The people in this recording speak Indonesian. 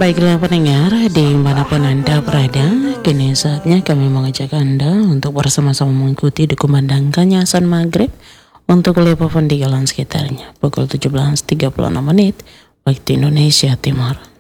Baiklah pendengar, dimanapun Anda berada, kini saatnya kami mengajak Anda untuk bersama-sama mengikuti dikumandangkannya azan maghrib untuk Liverpool di jalan sekitarnya pukul 17.36 waktu Indonesia Timur.